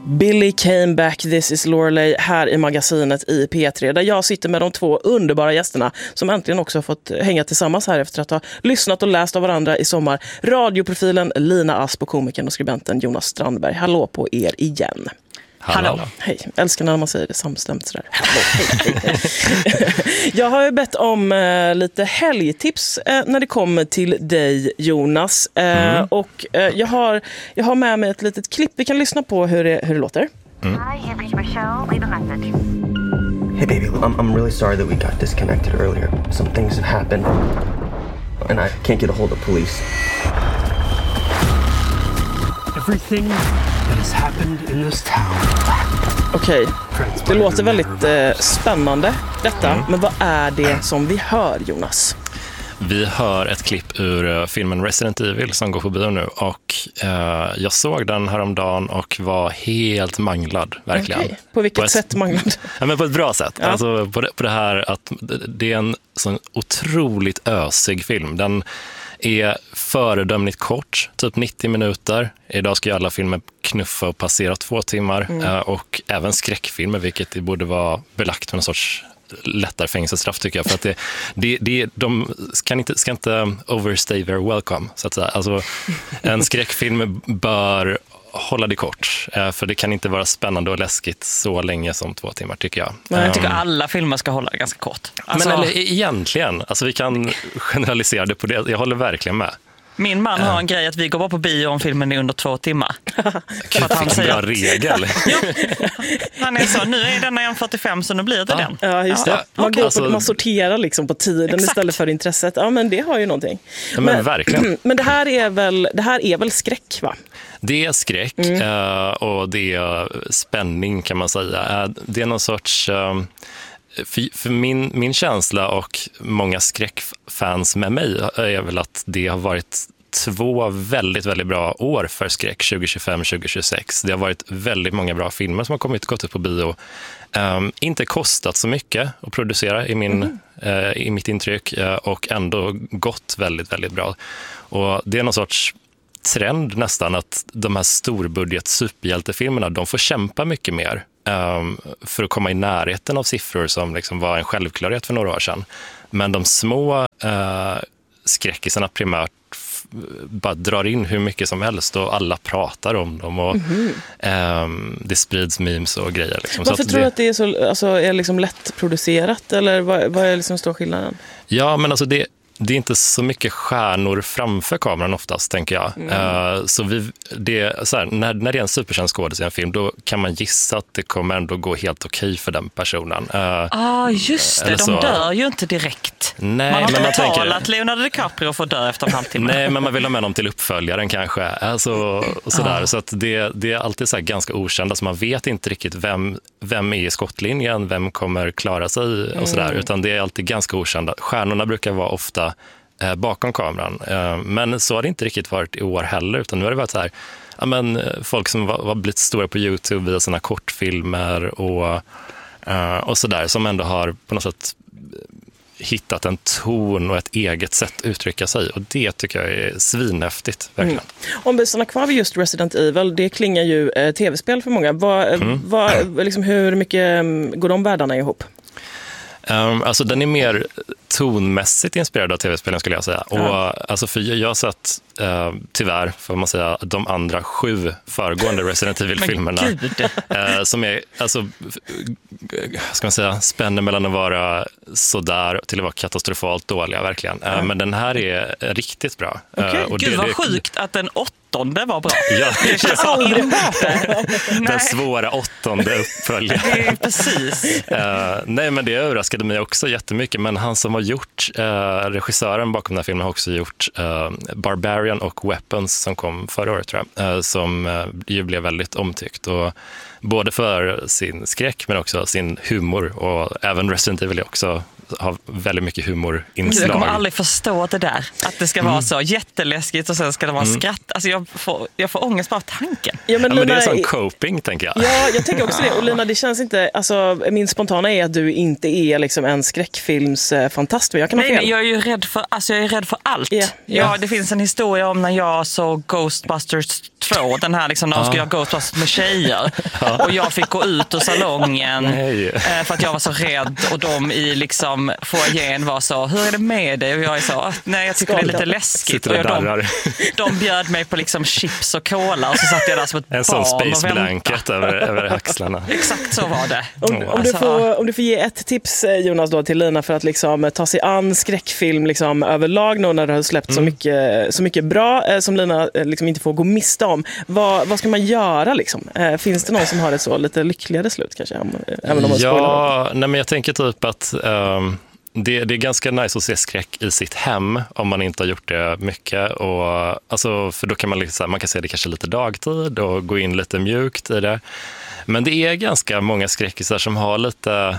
Billy Came Back, This is Lorelei här i magasinet i P3 där jag sitter med de två underbara gästerna som äntligen också har fått hänga tillsammans här efter att ha lyssnat och läst av varandra i sommar. Radioprofilen Lina Asp och komikern och skribenten Jonas Strandberg. Hallå på er igen. Hallå. Hej, älskar när man säger det samstämt sådär. Jag har ju bett om lite helgtips när det kommer till dig, Jonas. Och jag har med mig ett litet klipp. Vi kan lyssna på hur det låter. Hi, Henry Michelle. Leave a message. Hey baby, I'm really sorry that we got disconnected earlier. Some things have happened and I can't get a hold of police. Everything that has happened in this town. Okej, det låter väldigt spännande detta, men vad är det som vi hör, Jonas? Vi hör ett klipp ur filmen Resident Evil som går på bio nu och jag såg den häromdagen och var helt manglad, verkligen. Okay. På vilket sätt manglad? Ja, men på ett bra sätt. Ja. Alltså på det här att det är en sån otroligt ösig film. Den är föredömligt kort, typ 90 minuter. Idag ska ju alla filmer knuffa och passera 2 timmar. Och även skräckfilmer, vilket det borde vara belagt med en sorts lättare fängelsestraff tycker jag. För att de ska inte overstay their welcome, så att säga. Alltså, en skräckfilm bör hålla det kort, för det kan inte vara spännande och läskigt så länge som 2 timmar tycker jag. Men jag tycker alla filmer ska hålla det ganska kort. Alltså, men eller, egentligen, alltså vi kan generalisera det på det. Jag håller verkligen med. Min man har en grej att vi går bara på bio om filmen är under 2 timmar. För att han säger bra regel. Han är så, nu är den 1:45 så nu blir det den. Ja, just det. Man sorterar liksom på tiden istället för intresset. Ja, men det har ju någonting. Ja, men verkligen. Men det här är väl skräck, va? Det är skräck och det är spänning kan man säga. Det är någon sorts... För min känsla och många skräckfans med mig är väl att det har varit 2 väldigt, väldigt bra år för skräck 2025-2026. Det har varit väldigt många bra filmer som har gått ut på bio. Inte kostat så mycket att producera i mitt intryck och ändå gått väldigt, väldigt bra. Och det är någon sorts trend nästan att de här storbudget superhjältefilmerna, de får kämpa mycket mer för att komma i närheten av siffror som liksom var en självklarhet för några år sedan. Men de små skräckisarna primärt bara drar in hur mycket som helst och alla pratar om dem och det sprids memes och grejer. Liksom. Varför tror du att det är så, alltså, är liksom lättproducerat eller vad är liksom stor skillnaden? Ja, men alltså det är inte så mycket stjärnor framför kameran oftast, tänker jag. Så när det är en superkänd i en film, då kan man gissa att det kommer ändå gå helt okej för den personen. Just det. De dör ju inte direkt. Nej, man har inte betalat att Leonardo DiCaprio får dö efter en halvtimme. Nej, men man vill ha med dem till uppföljaren kanske. Alltså, och sådär. Så att det är alltid så här ganska okänt. Alltså man vet inte riktigt vem är i skottlinjen, vem kommer klara sig och sådär. Utan det är alltid ganska okända. Stjärnorna brukar vara ofta bakom kameran. Men så har det inte riktigt varit i år heller, utan nu har det varit så här, ja, men folk som var blivit stora på YouTube via sina kortfilmer och sådär, som ändå har på något sätt hittat en ton och ett eget sätt att uttrycka sig, och det tycker jag är svinhäftigt, verkligen. Om vi stannar kvar vid just Resident Evil, det klingar ju tv-spel för många. Liksom, hur mycket går de världarna ihop? Alltså den är mer tonmässigt inspirerad av tv-spelen skulle jag säga. Och alltså för jag har sett tyvärr får man säga de andra 7 föregående Resident Evil-filmerna som är alltså ska man säga spänner mellan att vara sådär till att vara katastrofalt dåliga verkligen. Men den här är riktigt bra. Och Gud vad sjukt att den 8:e var bra. Ja, det känns aldrig den svåra 8:e uppföljaren. Precis. Nej, men det överraskade mig också jättemycket. Men han som har gjort, regissören bakom den här filmen har också gjort Barbarian och Weapons som kom förra året tror jag. Som ju blev väldigt omtyckt. Och både för sin skräck men också sin humor. Och även Resident Evil är också har väldigt mycket humorinslag. Jag kommer aldrig förstå det där. Att det ska vara så jätteläskigt och sen ska det vara skratt. Alltså jag får ångest bara av tanken. Ja, men det är sån coping, tänker jag. Ja, jag tänker också det. Och Lina, det känns inte... Alltså, min spontana är att du inte är liksom en skräckfilmsfantast. Jag kan ha fel. Nej, jag är ju rädd för allt. Ja, det finns en historia om när jag såg Ghostbusters 2. Den här liksom, när de skulle göra Ghostbusters med tjejer. Och jag fick gå ut ur salongen för att jag var så rädd. Och de i liksom foajén var så, hur är det med dig? Och jag är så, nej, jag tycker det är lite läskigt. Och de bjöd mig på liksom chips och cola. Och så satt jag där som ett barn sån space blanket över axlarna. Exakt så var det. Om du får ge ett tips, Jonas, då, till Lina för att liksom ta sig an skräckfilm liksom överlag nu när det har släppt så mycket bra som Lina liksom inte får gå miste om. Vad ska man göra liksom? Finns det någon som har ett så lite lyckligare slut kanske? Även om man men jag tänker typ att det är ganska nice att se skräck i sitt hem om man inte har gjort det mycket. Och, alltså, för då kan man kan se det kanske lite dagtid och gå in lite mjukt i det. Men det är ganska många skräckisar som har lite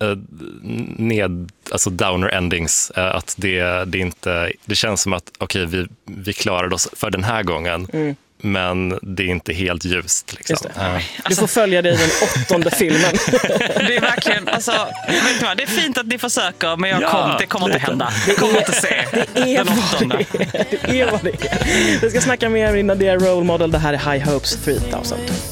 alltså downer endings, att det känns som att okej, vi klarade oss för den här gången. Men det är inte helt ljust. Liksom. Du får följa dig i den 8:e filmen. Det är verkligen, alltså, vet du vad, det är fint att ni försöker, men det kommer inte hända. Det kommer inte se den 8:e. Det är vad det är. Vi ska snacka mer innan det är Role Model. Det här är High Hopes 3000.